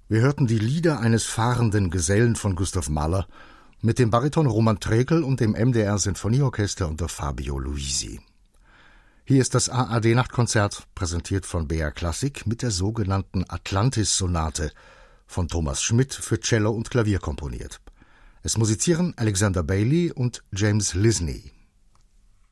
Wir hörten die Lieder eines fahrenden Gesellen von Gustav Mahler mit dem Bariton Roman Trekel und dem MDR Sinfonieorchester unter Fabio Luisi. Hier ist das ARD-Nachtkonzert, präsentiert von BR Klassik mit der sogenannten Atlantis-Sonate von Thomas Schmidt für Cello und Klavier komponiert. Es musizieren Alexander Bailey und James Lisney.